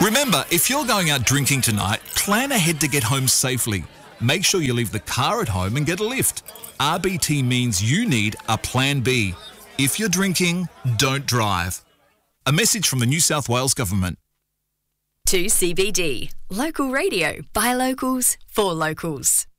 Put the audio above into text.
Remember, if you're going out drinking tonight, plan ahead to get home safely. Make sure you leave the car at home and get a lift. RBT means you need a plan B. If you're drinking, don't drive. A message from the New South Wales Government. 2CBD. Local radio by locals for locals.